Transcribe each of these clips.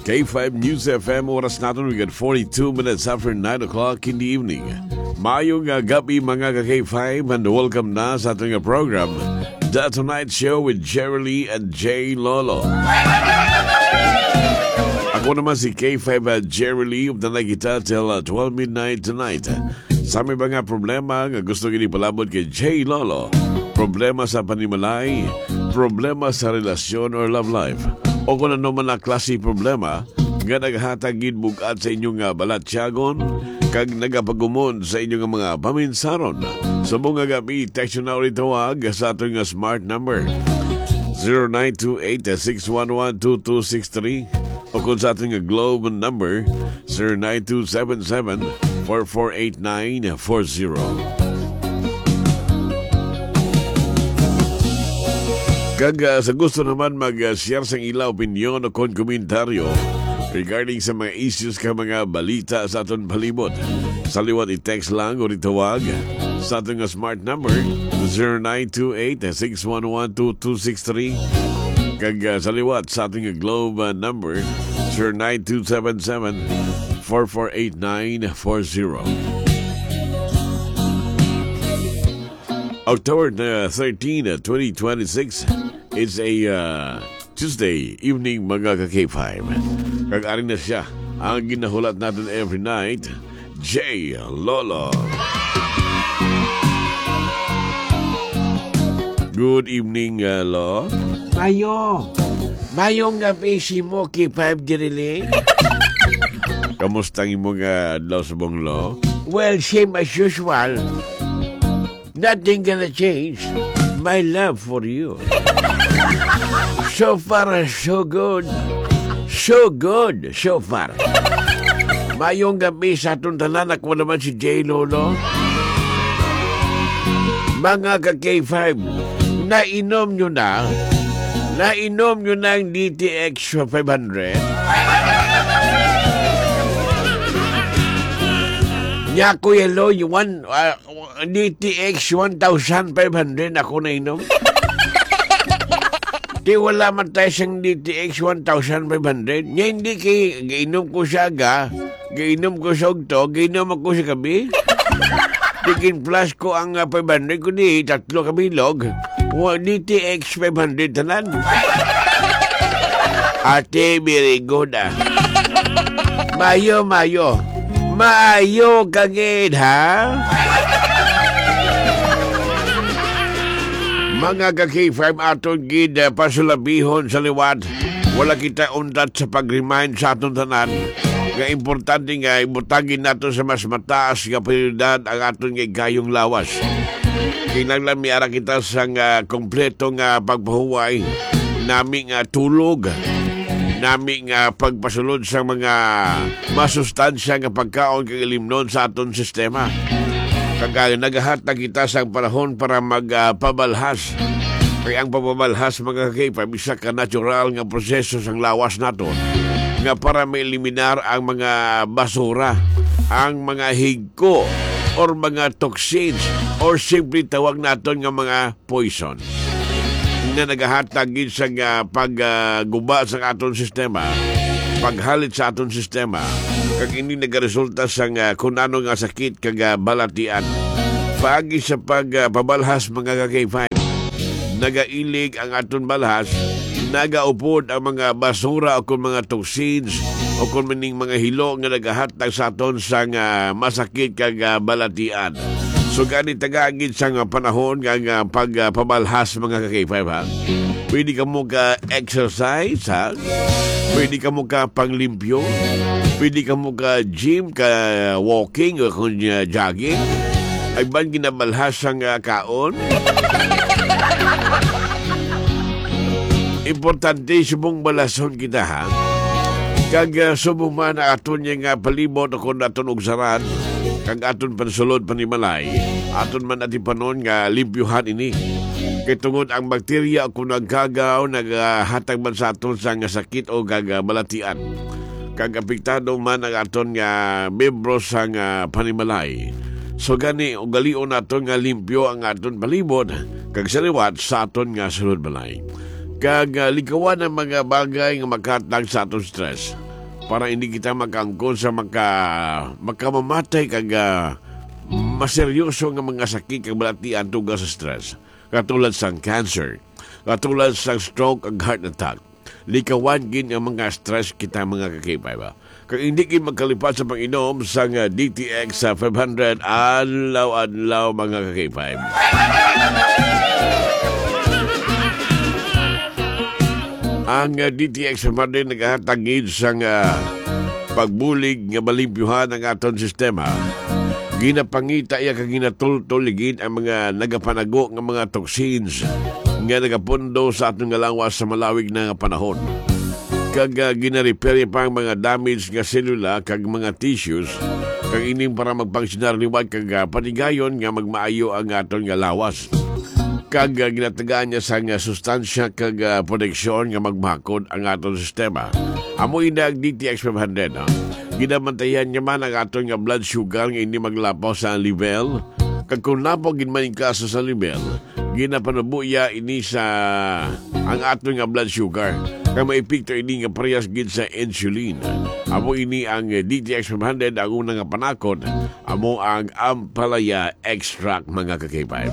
K5 News FM, oras natin, we got 42 minutes after 9 o'clock in the evening. Mayong gabi mga ka-K5 and welcome na sa ating program, The Tonight Show with Jerry Lee and Jay Lolo. Ako naman si K5 Jerry Lee of the Nakita till 12 midnight tonight. Sa may mga problema nga gusto gini palabot kay Jay Lolo, problema sa panimalay, problema sa relasyon or love life, o kung ano man na klase problema nga naghatagid bugat sa inyong balatyagon kag nagapagumon sa inyong mga paminsaron. Sa mga gabi, text na ulit tawag sa ating smart number 0928-611-2263 o kung sa ating Globe number 0927-448940. Kag sa gusto naman mag-share sa ila opinyon o kon komentaryo regarding sa mga issues ka mga balita sa aton palibot, sa liwat i-text lang o itawag sa ating smart number 0928-611-2263 kag sa liwat sa ating Globe number 0927-448940. October 13, 2026 is a Tuesday evening mga ka-K5. Kag-aring na siya ang ginahulat natin every night, Jay Lolo. Good evening, Lo. Mayong gabi si mo K5 Dirili. Kamusta ang imong adlaw sa bong, Lo? Well, same as usual. Nothing gonna change my love for you. So far, so good. So good, so far. Mayong gabi sa atong tanan, ako naman si Jay Lolo. Mga ka-K5, nainom nyo na ang DTX 500. Nya Kuya Lo, you want DTX 1,500 ako na inom. Di wala man tayo siyang DTX 1,500. Nya hindi kay gainom ko siya gainom ko siya to, gainom ako sa gabi. Tikin plus ko ang 500 ko ni tatlo kabilog. DTX 500 tanan. Ate, very good Maayo kagid ha. Mga ka-K5 aton gid pasulabihon sa liwat. Wala kita undat sa pag-remind sa aton tanan nga importante nga ibutagin nato sa mas mataas nga prioridad ang aton gayong lawas. Kinahanglan miara kita sa kompleto nga pagpahuway, nami nga tulog, nami nga pagpasulod sa mga masustansya nga pagkaon kag ilimnon sa aton sistema. Kag nagahatag kita sa panahon para magpabalhas. Kaya ang pababalhas mga K5 isa ka natural nga proseso sang lawas nato nga para maeliminar ang mga basura, ang mga higko or mga toxins or simple tawag naton nga mga poison na nagahatag sa pagguba sa aton sistema, paghalit sa aton sistema, kag hindi nagaresulta sa kung ano nga sakit kag balatian. Pagi sa pagpabalhas mga ka-K5, nagailig ang aton balhas, nagaupod ang mga basura o kung mga toxins o kung maning mga hilo nga nagahatag sa aton sa masakit kag balatian. So gani tagagid sa panahon nga pagpabalhas mga ka-K5 ha. Pwede ka mo ka-exercise ha. Pwede ka mo ka panglimpyo. Pwede ka mo ka gym, ka walking o kung jogging. Ay ban ginabalhas ang kaon. Importante subong balason kita ha. Kag subong man aton nga palibot o kung aton ugsaran, kag aton pansulod panimalay, aton man ati panon nga limpyuhan ini. Kay tungod ang bakterya kung nagkagaw, naghatag man sa aton sa nga sakit o balatian. Kag apektado man ang aton nga membro sa nga panimalay. So gani, ugalion naton nga limpyo ang aton palibot, kag saliwat sa aton nga sulod balay. Kag likawan ang mga bagay nga makatag sa aton stress. para hindi kita magkaangkon sa makamamatay kag maseryoso nga mga sakit kag balatian tunggal sa stress. Katulad sa cancer, katulad sa stroke ag heart attack. Likawan gin ang mga stress kita mga kakipay ba. Kung hindi kayo magkalipat sa pang-inom sa DTX 500 adlaw-adlaw mga kakipay. Ang DTX 500 naghahatagid sa pagbulig nga malimpyuhan ang aton sistema. Ginapangita iya kag ginatultuligid ang mga nagapanago nga mga toxins nga nagapundo sa atong lawas sa malawig na panahon. Kag gina-repair pa ang mga damage nga selula kag mga tissues kag ining para magpangsinar liwat kag patigayon nga magmaayo ang aton nga lawas. Kag ginatagaan niya sa sustansya kag proteksyon nga magmakod ang aton sistema. Amo ina ang DTX 500 ginabantayan niya man ang aton nga blood sugar nga hindi maglapaw sa level. Kag kung napo ginmaning kaso sa level, ginapanubuya ini sa ang aton nga blood sugar. Kaya maipikto ini nga parehas gid sa insulin. Amo ini ang DTX 500 ang unang nga panakot. Amo ang Ampalaya extract mga kakipay.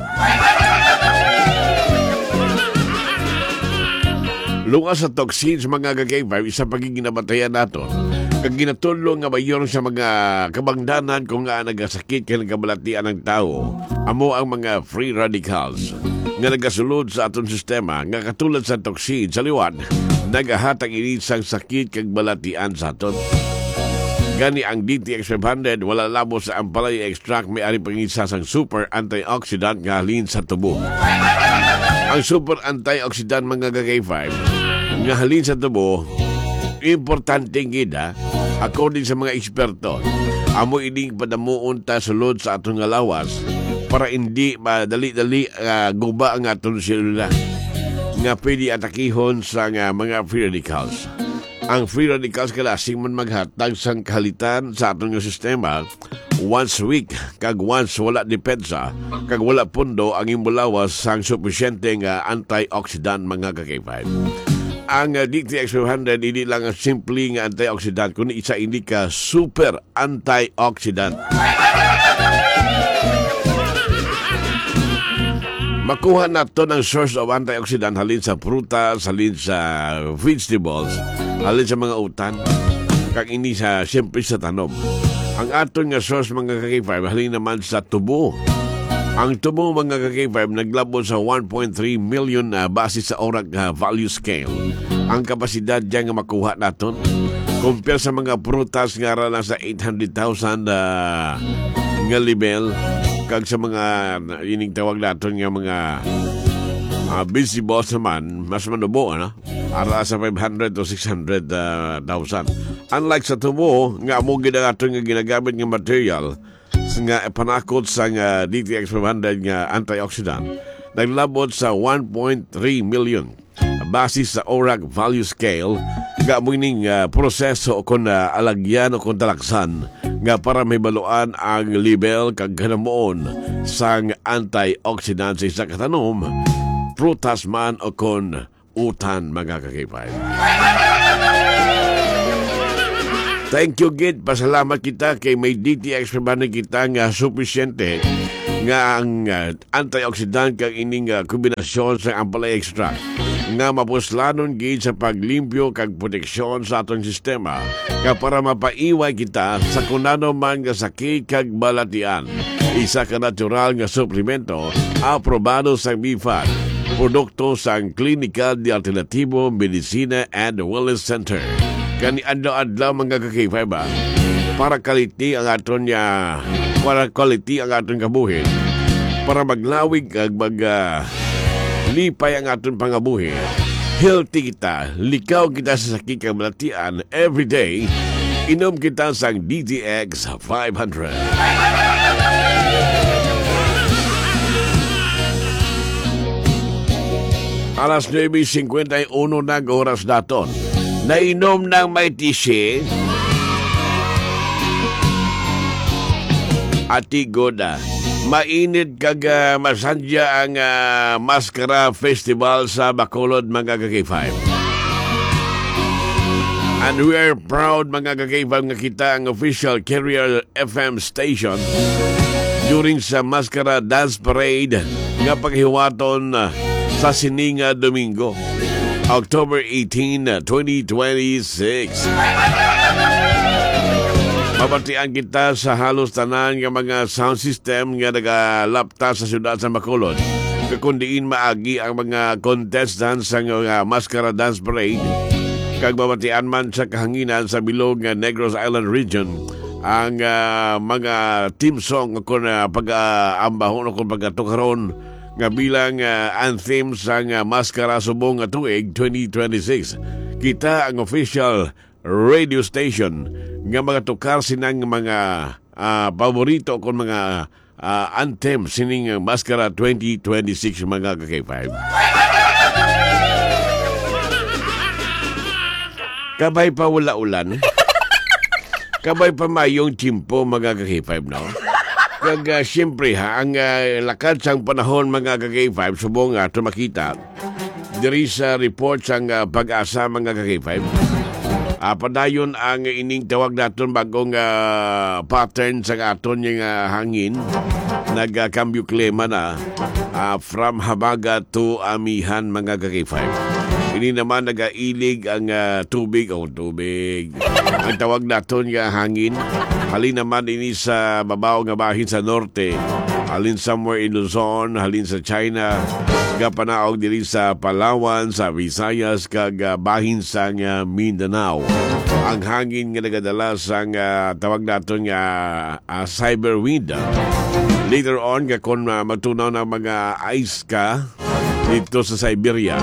Lungas sa toxins mga kakipay, isa pagiging nabatayan nato. Kag ginatulong nga mayor sa mga kabangdanan kung nga nagasakit kay nagabalatian ng tao. Amo ang mga free radicals nga nagasulod sa aton sistema nga katulad sa toxin sa liwat nagahatag ini sang sakit kag balatian sa aton. Gani ang DTX 500 wala labo sa Ampalaya extract may ari pangisa sang super antioxidant nga halin sa tubo. Ang super antioxidant mga K5 nga halin sa tubo importante gida according sa mga eksperto. Amo ining padamuon ta sulod sa aton nga lawas para hindi madali-dali guba ang aton selula nga pwede atakihon sa mga free radicals. Ang free radicals kalasing man maghatag sang kahalitan sa aton nga sistema once a week kag once wala depensa kag wala pundo ang imbulawas sang sufisyente nga antioxidant mga K5. Ang DTX 500 hindi lang ang simple nga antioxidant kundi isa hindi ka super antioxidant. Makuha nato ng source of antioxidant halin sa prutas, halin sa vegetables, halin sa mga utan, kag ini sa siyempre sa tanom. Ang aton nga source mga K5 halin naman sa tubo. Ang tubo mga K5 naglabot sa 1.3 million base sa ORAC value scale. Ang kapasidad dyan nga makuha naton compare sa mga prutas nga ra lang sa 800,000 nga level kag sa mga ining tawag naton nga mga vegetables naman mas manubo ara sa 500 to 600,000. Unlike sa tubo nga amo gid ang aton nga ginagamit nga material nga panakot sa DTX 500 nga antioxidant naglabot sa 1.3 million base sa ORAC value scale nga muning proseso o kung alagyan o kung talaksan nga para may baluan ang level kag kanamoon sang antioxidant sa isa katanom prutas man o kung utan mga kakipay. Thank you, Gid. Pasalamat kita kay may DTX pabanan kita nga sufisyente nga ang antioxidant kang ining kombinasyon sa Ampalaya extract nga mapuslanon gid sa paglimpyo kag proteksyon sa atong sistema nga para mapaiway kita sa kunano man nga sakit kag balatian. Isa ka natural nga suplemento aprobado sa BIFAD, produkto sa Clinical de Alternativo Medicina and Wellness Center. Kani adlaw-adlaw mga kakipay ba para quality ang aton kabuhi para maglawig kag lipay ang aton pangabuhi. Healthy kita, likaw kita sa sakit kag balatian every day. Inom kita sang DTX 500. Alas 9:51 na oras daton. Nainom ng may tisi Ati Goda. Mainit kag masandya ang Maskara Festival sa Bacolod mga kakipay. And we are proud mga kakaibang nga kita ang official Carrier FM station during sa Mascara Dance Parade nga paghiwaton sa Sininga Domingo, October 18, 2026. Mabatian kita sa halos tanan nga mga sound system nga nagalapta sa siyudad sa Bacolod. Kakundiin maagi ang mga contestants sa Mascara Dance Parade. Kag mabatian man sa kahanginan sa bilog nga Negros Island region ang mga team song kung pag-ambahon o kung pag-tukaron nga bilang anthem sa Mascara Subong nga tuig 2026. Kita ang official radio station nga mga tukar sinang mga paborito kung mga anthem sining Mascara 2026 mga ka-K5. Kabay pa wala ulan. Kabay pa mayong tiyempo mga ka-K5, no? Kag siyempre ang lakad sang panahon mga ka-K5 subong ato makita diri sa report sang Pag-asa mga ka-K5. Padayon ang ining tawag naton bagong pattern sa aton yung hangin. Nagkambyo klima na from habagat to amihan mga ka-K5. Ini naman nagailig ang tubig. Ang tawag naton nga hangin. Halin naman ini sa babaw nga bahin sa norte. Halin somewhere in Luzon, halin sa China. Gapanaog diri sa Palawan, sa Visayas, kag bahin sa Mindanao. Ang hangin nga nagadala sa tawag naton nga cyber wind. Later on, kung matunaw ng mga ice ka dito sa Siberia,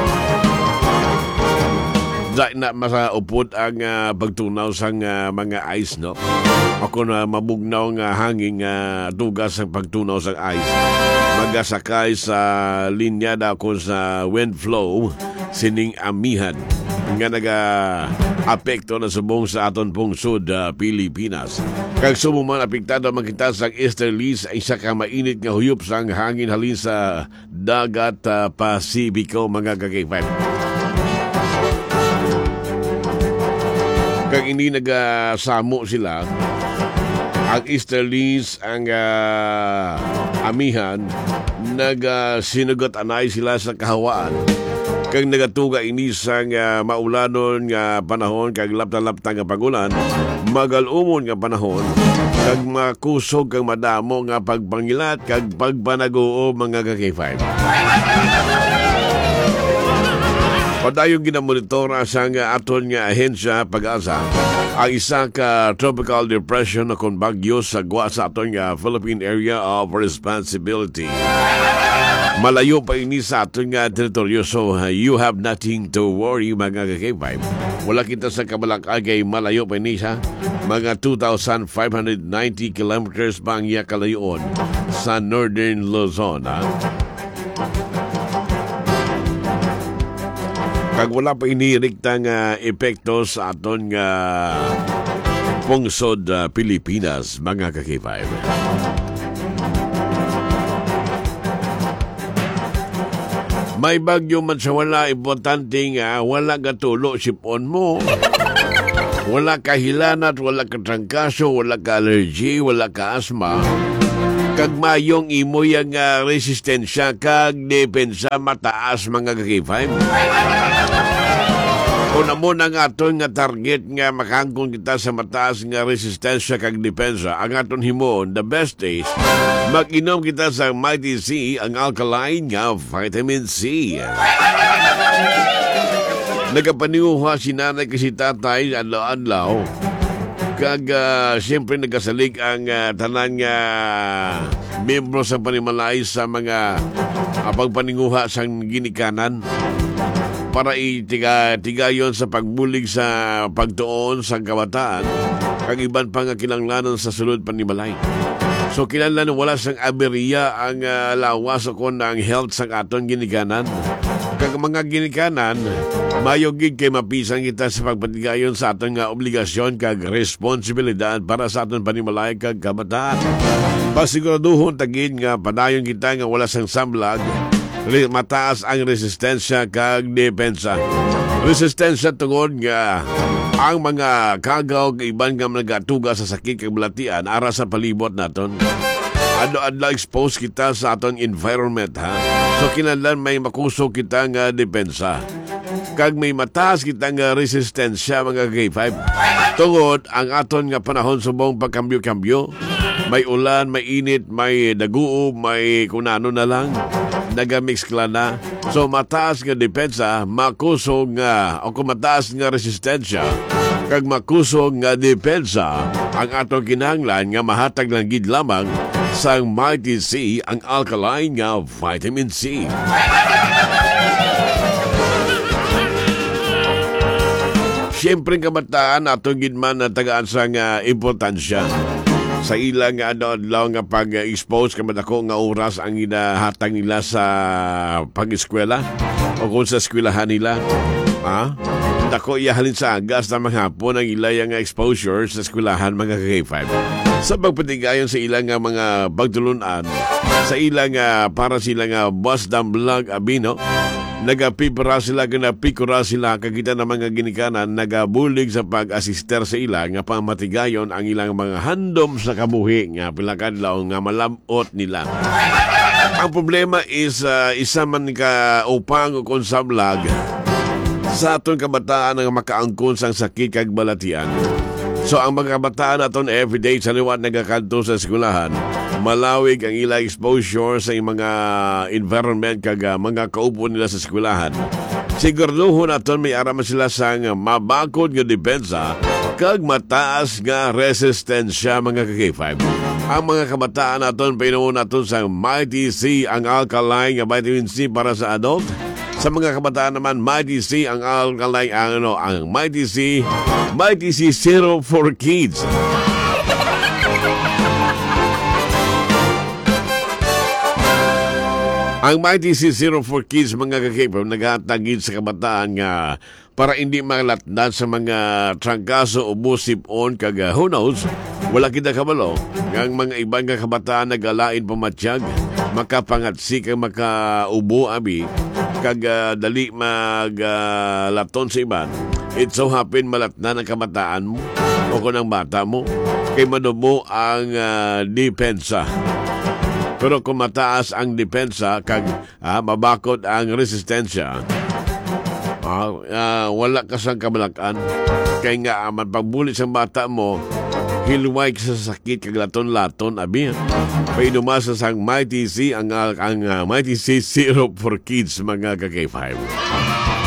dahil na masaupod ang pagtunaw sa mga ice, no? Ako na mabugnaw nga hangin tugas ang pagtunaw sa ice. Magasakay sa linyada ko sa wind flow sining amihan nga naga-apekto na subong sa aton pong sud Pilipinas. Kag sumuman apektado makita sa easterlies ay isa ka mainit nga huyop sang hangin halin sa dagat Pasipiko mga ka-K5. Kag hindi nagasamo sila, ang easterlies, ang amihan, nagsinugot anay sila sa kahawaan. Kag nagatuga ini sang maulanon nga panahon, kag lapta-lapta nga pagulan, magalumon nga panahon, kag makusog kag madamo nga pagpangilat, kag pagpanaguo mga ka-K5. Padayong ginamonitora sa aton nga ahensya Pag-asa ang isa ka tropical depression na kung bagyo sa gwa sa aton nga Philippine Area of Responsibility. Malayo pa ini sa aton nga teritoryo, so you have nothing to worry mga ka-K5. Wala kita sa kabalakay kay malayo pa ini sa mga 2,590 kilometers pa ang iya kalayoon sa Northern Luzon. Kag wala pa iniriktang epekto sa aton nga pungsod Pilipinas, mga ka-K5. May bagyo man sa wala, importante nga wala katulo sipon mo. Wala ka hilanat, wala ka trangkaso, wala ka allergy, wala ka asma. Kag mayong imo yang resistensya kag depensa mataas mga ka-K5. Kung mo na nga aton nga target nga makangkong kita sa mataas nga resistensya kag depensa, ang aton himon, the best is mag-inom kita sa Mighty C, ang alkaline nga vitamin C. Nagapaniuha si nanay kasi tatay adlaw-adlaw. Kag siyempre nagasalig ang tanan nga membro sa panimalay sa mga pagpaninguha sa ginikanan para itigayon sa pagbulig sa pagtuon sa kabataan kag iban pa nga kinanglanon sa sulod panimalay. So kinahanglan wala sang aberya ang lawas o kon ang health sang aton ginikanan. Kag mga ginikanan, mayogig kay mapisan kita sa pagpatigayon sa aton nga obligasyon kag responsibilidad para sa aton panimalay kag kabataan. Pasiguraduhon tagin nga padayon kita nga wala sang samlag, mataas ang resistensya kag depensa. Resistensya tungod nga ang mga kagaw iban nga nagatuga sa sakit kag balatian ara sa palibot naton. Adlaw expose kita sa aton environment ha. So kinahanglan may makusog kita nga depensa. Kag may mataas kita nga resistensya mga K5. Tungod ang aton nga panahon subong pagkambyo-kambyo. May ulan, may init, may daguo, may kunano na lang. Nagamix ka na. So mataas nga depensa, makusog nga o kung mataas nga resistensya kag makusog nga depensa ang atong kinahanglan nga mahatag lang gid lamang sa Mighty C, ang alkaline nga vitamin C. Siyempre kabataan atong gidman na tagaan sa nga importansya sa ilang adlaw nga pag-expose ka madako nga oras ang inahatag nila sa pag-eskwela o kung sa eskwelahan nila. Dako iyahalin sa agas na maghapon ang ilang nga exposure sa eskwelahan mga K5. Sa pagpatigayon sa ilang mga pagtulunan, sa ilang para silang bus damlag abino, nagapipra sila, ganapikura sila, kakita ng mga ginikanan, nagabulig sa pag-asister sa ilang nga pamatigayon ang ilang mga handom sa kabuhi nga pilakadlaw nga malamot nila. Ang problema is isa man ka upang o konsablag sa atong kabataan nga makaangkon sang sakit kag balatian. So ang mga kabataan naton everyday sa liwat nagakanto sa eskwelahan, malawig ang ilang exposure sa mga environment kag mga kaupo nila sa eskwelahan. Siguraduhon naton may araman sila sang mabakod nga depensa kag mataas nga resistensya mga K5. Ang mga kabataan naton painuon naton sang Mighty C, ang alkaline nga vitamin C para sa adult. Sa mga kabataan naman, Mighty C, ang alkaline, ang Mighty C Zero for Kids. Ang Mighty C Zero for Kids, mga kakipam, naghatagid sa kabataan nga para hindi malatdan sa mga trangkaso o busip-on kag who knows, wala kita kabalo. Ang mga ibang kabataan nagalain pamatsyag, makapangatsi kag makaubo abi, kag dali maglaton sa iban. It so happen malatnan ang kabataan mo o kung ang bata mo kay madumo ang depensa. Pero kung mataas ang depensa kag mabakod ang resistensya, wala ka sang kabalakan. Kay nga man pagbulit sa bata mo, hilway sa sakit kag laton-laton abi. Painumasa sang Mighty C, ang Mighty C Zero for Kids mga K5.